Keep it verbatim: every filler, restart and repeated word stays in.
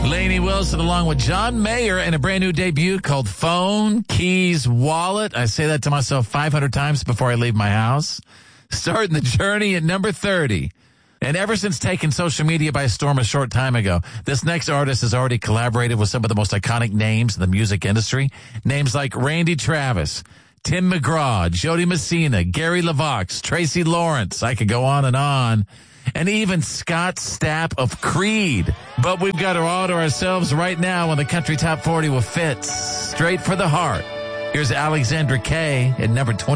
Lainey Wilson along with John Mayer in a brand new debut called Phone, Keys, Wallet. I say that to myself five hundred times before I leave my house. Starting the journey at number thirty. And ever since taking social media by storm a short time ago, this next artist has already collaborated with some of the most iconic names in the music industry. Names like Randy Travis, Tim McGraw, Jody Messina, Gary LeVox, Tracy Lawrence. I could go on and on. And even Scott Stapp of Creed. But we've got her all to ourselves right now on the Country Top forty with Fitz. Straight for the heart. Here's Alexandra Kay at number twenty.